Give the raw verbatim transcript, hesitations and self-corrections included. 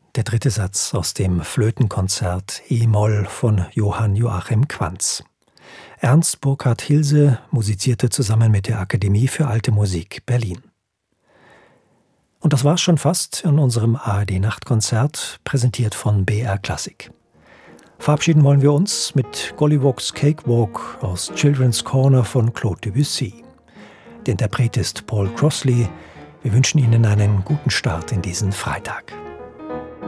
der dritte Satz aus dem Flötenkonzert E-Moll von Johann Joachim Quanz. Ernst Burkhard Hilse musizierte zusammen mit der Akademie für Alte Musik Berlin. Und das war's schon fast in unserem A R D-Nachtkonzert, präsentiert von B R Klassik. Verabschieden wollen wir uns mit Golliwogs Cakewalk aus Children's Corner von Claude Debussy. Der Interpret ist Paul Crossley. Wir wünschen Ihnen einen guten Start in diesen Freitag.